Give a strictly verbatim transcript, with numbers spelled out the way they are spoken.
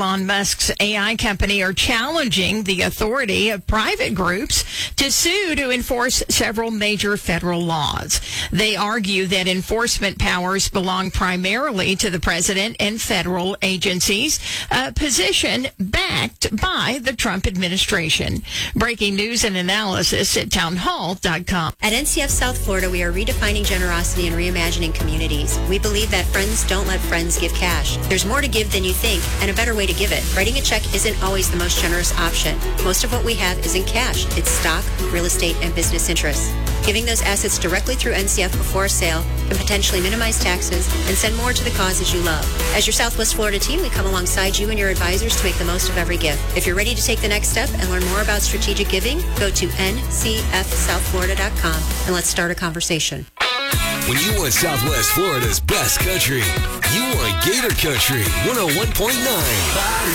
Elon Musk's A I company are challenging the authority of private groups to sue to enforce several major federal laws. They argue that enforcement powers belong primarily to the president and federal agencies, a position backed by the Trump administration. Breaking news and analysis at townhall dot com. At N C F South Florida, we are redefining generosity and reimagining communities. We believe that friends don't let friends give cash. There's more to give than you think, and a better way to give it. Writing a check isn't always the most generous option. Most of what we have is in cash. It's stock, real estate, and business interests. Giving those assets directly through N C F before a sale can potentially minimize taxes and send more to the causes you love. As your Southwest Florida team, we come alongside you and your advisors to make the most of every gift. If you're ready to take the next step and learn more about strategic giving, go to N C F south florida dot com and let's start a conversation. When you want Southwest Florida's best country, you want Gator Country one oh one point nine.